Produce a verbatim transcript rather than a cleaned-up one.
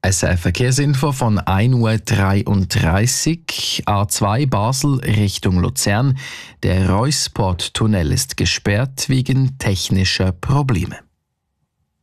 S R F Verkehrsinfo von ein Uhr dreiunddreißig, A zwei Basel Richtung Luzern. Der Reusport-Tunnel ist gesperrt wegen technischer Probleme.